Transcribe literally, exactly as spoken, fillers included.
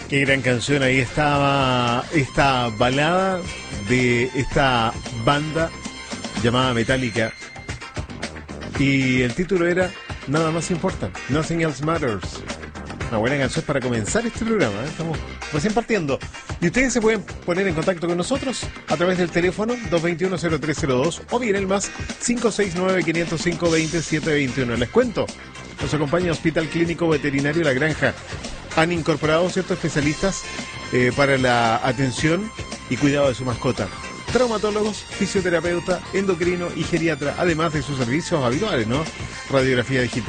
Qué gran canción, ahí estaba esta balada de esta banda llamada Metallica. Y el título era Nada más importa, Nothing Else Matters. Una buena canción para comenzar este programa, ¿eh? Estamos recién partiendo. Y ustedes se pueden poner en contacto con nosotros a través del teléfono dos dos uno, cero tres cero dos o bien el más cinco seis nueve, cinco cero cinco, dos cero siete dos uno. Les cuento, nos acompaña Hospital Clínico Veterinario La Granja. Han incorporado ciertos especialistas eh, para la atención y cuidado de su mascota. Traumatólogos, fisioterapeuta, endocrino y geriatra, además de sus servicios habituales, ¿no? Radiografía digital.